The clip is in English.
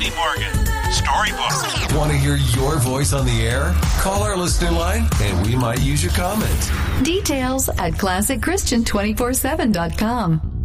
J.P. Morgan. Storybook. Want to hear your voice on the air? Call our listener line and we might use your comment. Details at ClassicChristian247.com.